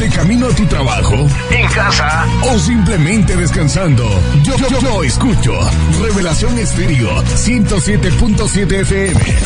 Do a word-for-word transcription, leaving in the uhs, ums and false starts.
de camino a tu trabajo, en casa o simplemente descansando. Yo, yo, yo escucho Revelación Estéreo ciento siete punto siete F M.